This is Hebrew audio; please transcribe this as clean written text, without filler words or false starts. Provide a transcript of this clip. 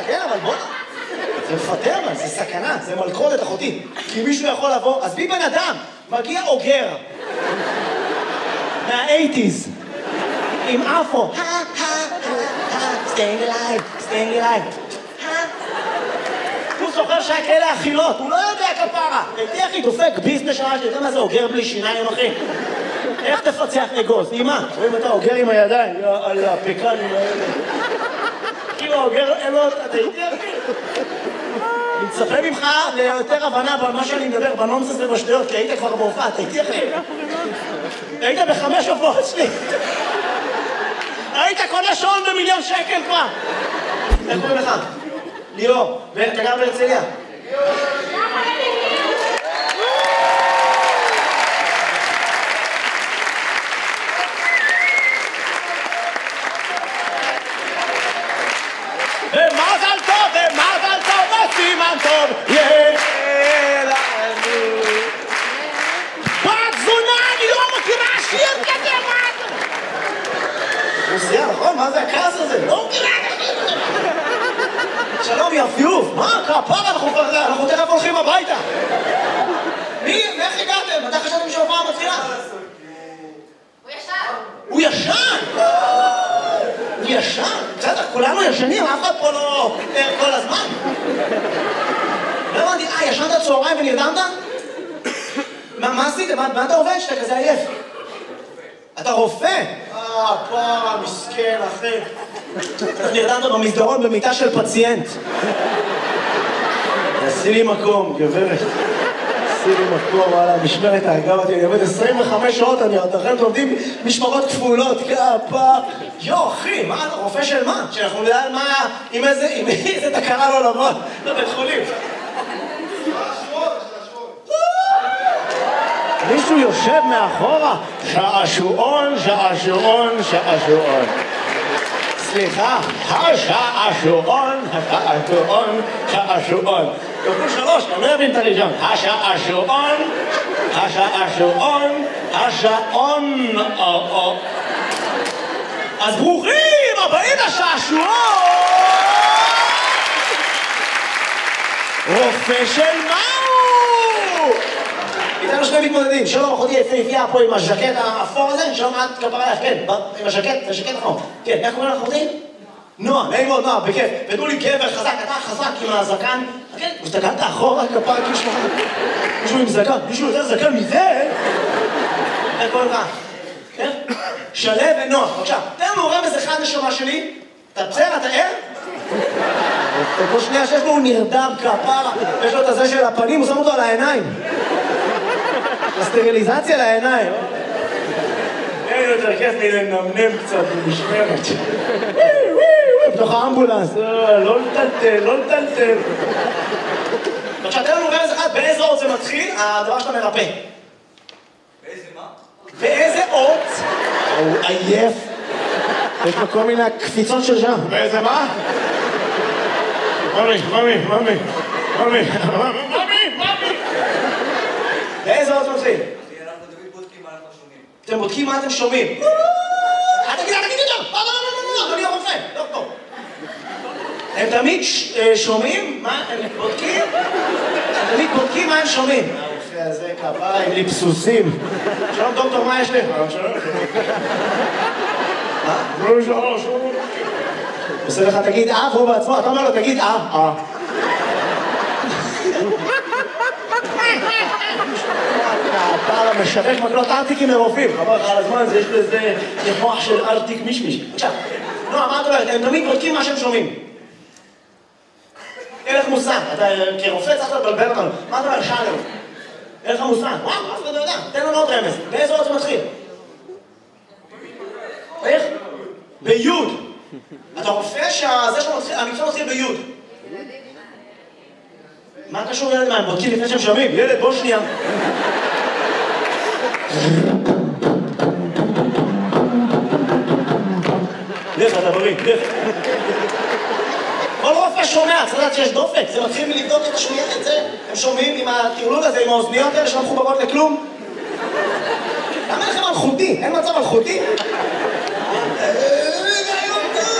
כן, אבל בוא... זה מפטר, אבל זה סכנה, זה מלכודת אחותי. כי מישהו יכול לבוא, אז בי בן אדם, מגיע אוגר. מה-80s. עם אפרו. staying alive. הוא זוכר שהיה כאלה אכילות, הוא לא יודע כפרה. תהיה אחי, דופק ביס בשעה שאתה יודע מה זה אוגר בלי שיניים, אחי? איך תפצח אגוז? אמא, רואים אתה אוגר עם הידיים, על הפקנים האלה. כאילו אוגר, אין לו, אתה איתי אחי? אני מצפה ממך ליותר הבנה במה שאני מדבר, בנונסס ובשטויות, כי היית כבר בהופעה, אתה איתי אחי? היית ב5 הופעות שלי. היית קונה שעון ב1,000,000 כבר. איך קוראים לך? ליאור, ואתה גר בהרצליה? ומזל טוב, וסימן טוב, יהיה לנו. בת זונה, אני לא מכירה שיר כזה, מה זה? רוסיה, נכון? מה זה הכעס הזה? לא מכירה שיר. שלום יפיוף, מה? כפרה, אנחנו תכף הולכים הביתה. מי? איך הגעתם? מתי חשבתם שההופעה מתחילה? הוא ישן! הוא ישן? בסדר, כולנו ישנים, אף אחד פה לא כל הזמן. לא הבנתי, ישנת צהריים ונרדמת? מה עשיתם? מה אתה עובד שאתה כזה עייף? אתה רופא? פרה, מסכן, אחי. נרדמת במסדרון במיטה של פציינט. עשי לי מקום, גברת. עשי לי מקום, וואלה, משמרת ההגב אותי, אני עובד 25 שעות, אני עוד לכם לומדים משמרות כפולות, כפה. אחי, מה, אתה רופא של מה? שאנחנו נדע מה, עם איזה תקרה לא לבוא לבית חולים. מישהו יושב מאחורה, שעשועון. סליחה, השעשועון. כפול 3, אני לא אבין את הראשון. השעון. אז ברוכים הבאים לשעשועון! רופא של מהו? איתנו שני מתמודדים, שלום אחותי יפהפייה פה עם הז'קט האפור הזה, שלום את כפרה לך, כן, עם הז'קט, זה ז'קט נכון. כן, איך קוראים לך אחותי? נועה, נעים מאוד נועה, בכיף. ותנו לי גבר חזק, אתה חזק עם הזקן. כן, הסתכלת אחורה כפרה כאילו שמחה. מישהו עם זקן, מישהו יותר זקן מזה? איך קוראים לך? כן? שלו ונועה, בבקשה. תן לנו רמז אחד נשמה שלי. אתה בסדר, אתה ער? כל שנייה שיש לו הוא נרדם כפרה, יש לו את הזה של הפנים, הוא שם אותו על העיניים. הסטריליזציה לעיניים. אין יותר כיף לי לנמנם קצת במשמרת. בתוך האמבולנס, לא לטלטל. עכשיו, תן לנו רמז אחד, באיזה אות זה מתחיל, הדבר שאתה מרפא. באיזה מה? באיזה אות? הוא עייף. יש לו כל מיני קפיצות של שם. באיזה מה? ממי. באיזה אות מתחיל? אנחנו תמיד בודקים מה אנחנו שומעים. אתם בודקים מה אתם שומעים. אל תגיד יותר. לא, אדוני הרופא. דוקטור. הם תמיד שומעים מה הם בודקים? הם תמיד בודקים מה הם שומעים. הרופא הזה כפרה עם ליפסוסים. שלום דוקטור, מה יש לי? שלום. שלום. עושה לך תגיד והוא בעצמו, אתה אומר לו תגיד הפער המשווק מקלות ארטיקים מרופאים, חבר לך על הזמן, יש לזה מוח של ארטיק מישמיש. בבקשה, נועה, מה את אומרת? הם תמיד בודקים מה שהם שומעים. אין לך מושג, אתה כרופא צריך לבלבל אותנו. מה אתה אומר? שאלנו. אין לך מושג. וואו, אף אחד לא יודע. תן לנו עוד רמז. באיזה אות זה מתחיל? איך? ביוד. אתה רופא שהמקצוע מתחיל ביוד. מה קשור ילד? מה, הם בודקים לפני שהם שומעים? ילד, בוא שנייה. לך, אתה בריא, לך. כל רופא שומע, צריך לדעת שיש דופק. זה מתחיל מלבדוק את השמיעה, את זה. הם שומעים עם הטרלול הזה, עם האוזניות האלה שלא מחוברות לכלום. למה לכם מלכותי? אין מצב מלכותי?